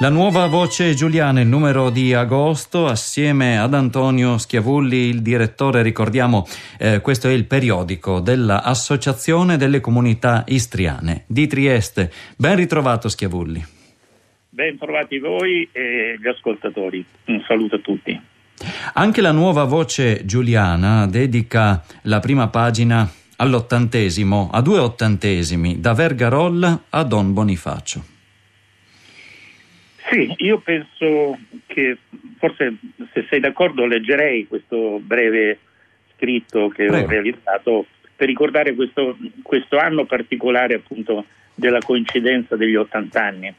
La nuova voce giuliana, il numero di agosto, assieme ad Antonio Schiavulli, il direttore. Ricordiamo, questo è il periodico dell'Associazione delle Comunità Istriane di Trieste. Ben ritrovato Schiavulli. Ben trovati voi e gli ascoltatori. Un saluto a tutti. Anche la nuova voce giuliana dedica la prima pagina all'80°, a 2 ottantesimi, da Vergarolla a Don Bonifacio. Sì, io penso che forse, se sei d'accordo, leggerei questo breve scritto che Prego. ho realizzato per ricordare questo anno particolare, appunto, della coincidenza degli 80 anni.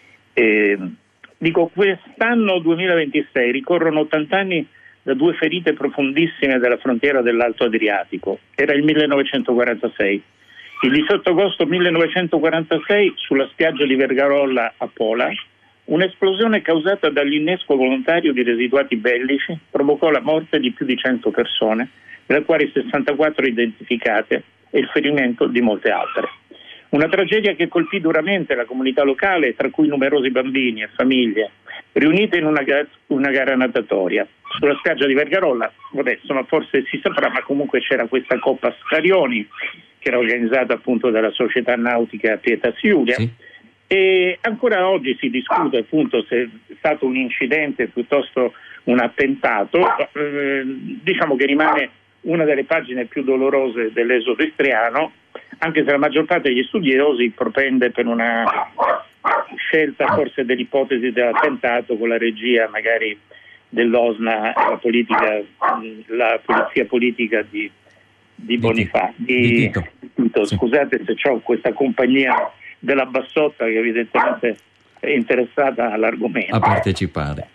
Dico, quest'anno 2026 ricorrono 80 anni da 2 ferite profondissime della frontiera dell'Alto Adriatico. Era il 1946. Il 18 agosto 1946, sulla spiaggia di Vergarolla a Pola, un'esplosione causata dall'innesco volontario di residuati bellici provocò la morte di più di 100 persone, delle quali 64 identificate, e il ferimento di molte altre. Una tragedia che colpì duramente la comunità locale, tra cui numerosi bambini e famiglie, riunite in una gara natatoria. Sulla spiaggia di Vergarolla, forse si saprà, ma comunque c'era questa Coppa Scarioni, che era organizzata appunto dalla Società Nautica Pietas Iulia. Sì. E ancora oggi si discute appunto se è stato un incidente piuttosto un attentato. Diciamo che rimane una delle pagine più dolorose dell'esodo istriano, anche se la maggior parte degli studiosi propende per una scelta forse dell'ipotesi dell'attentato con la regia magari dell'OSNA, la polizia politica di Bonifacio. Di Tito. Scusate se ho questa compagnia della Bassotta che evidentemente è interessata all'argomento. A partecipare.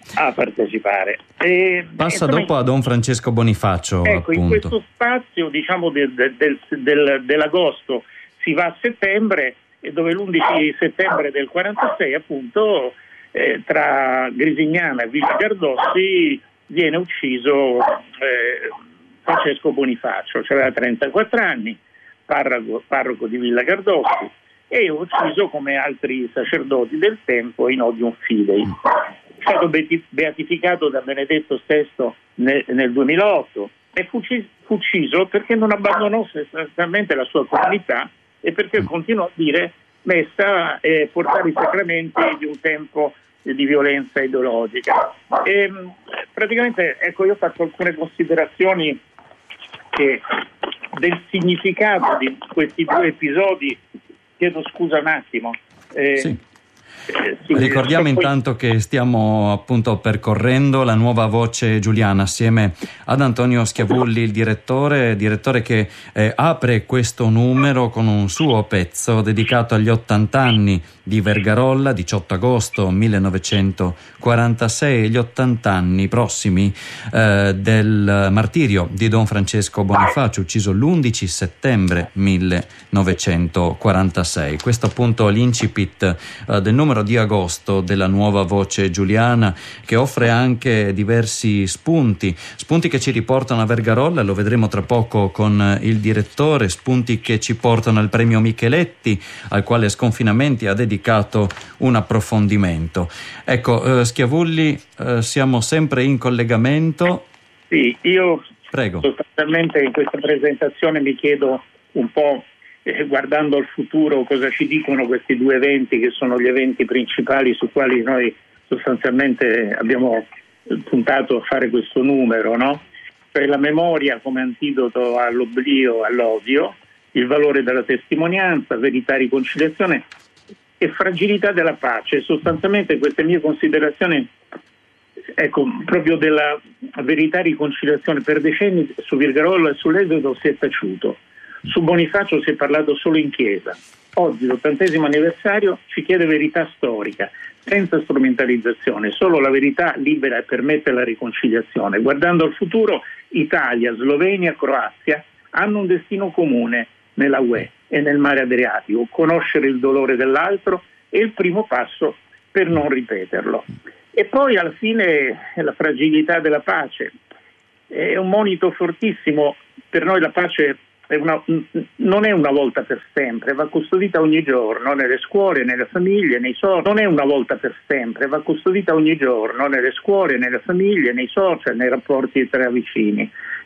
Passa dopo a Don Francesco Bonifacio. Ecco, appunto. In questo spazio, diciamo, dell'agosto si va a settembre, e dove l'11 settembre del 46, appunto, tra Grisignana e Villa Gardossi viene ucciso Francesco Bonifacio. Aveva 34 anni, parroco di Villa Gardossi, e ucciso come altri sacerdoti del tempo in odium fidei. È stato beatificato da Benedetto VI nel 2008 e fu ucciso perché non abbandonò sostanzialmente la sua comunità e perché continuò a dire messa e portare i sacramenti di un tempo di violenza ideologica. E, praticamente, ecco, io faccio alcune considerazioni del significato di questi 2 episodi. Chiedo scusa un attimo. Sì. Ricordiamo intanto che stiamo appunto percorrendo la nuova voce giuliana assieme ad Antonio Schiavulli, il direttore che apre questo numero con un suo pezzo dedicato agli 80 anni di Vergarolla, 18 agosto 1946, e gli 80 anni prossimi del martirio di Don Francesco Bonifacio, ucciso l'11 settembre 1946. Questo appunto l'incipit del numero di agosto della nuova voce giuliana, che offre anche diversi spunti che ci riportano a Vergarolla, lo vedremo tra poco con il direttore, spunti che ci portano al premio Micheletti, al quale Sconfinamenti ha dedicato un approfondimento. Ecco, Schiavulli, siamo sempre in collegamento. Sì, io Prego. Sostanzialmente in questa presentazione mi chiedo un po', guardando al futuro, cosa ci dicono questi 2 eventi che sono gli eventi principali su quali noi sostanzialmente abbiamo puntato a fare questo numero, no? Cioè la memoria come antidoto all'oblio, all'odio, il valore della testimonianza, verità, riconciliazione e fragilità della pace. Sostanzialmente queste mie considerazioni, ecco, proprio della verità, riconciliazione, per decenni su Vergarolla e sull'esodo si è taciuto. Su Bonifacio si è parlato solo in chiesa. Oggi, l'80° anniversario, ci chiede verità storica, senza strumentalizzazione, solo la verità libera e permette la riconciliazione. Guardando al futuro, Italia, Slovenia, Croazia hanno un destino comune nella UE e nel mare Adriatico: conoscere il dolore dell'altro è il primo passo per non ripeterlo. E poi alla fine la fragilità della pace è un monito fortissimo. Per noi la pace non è una volta per sempre, va custodita ogni giorno nelle scuole, nelle famiglie, nei social. Non è una volta per sempre, va custodita ogni giorno nelle scuole, nelle famiglie, nei social, nei rapporti tra vicini.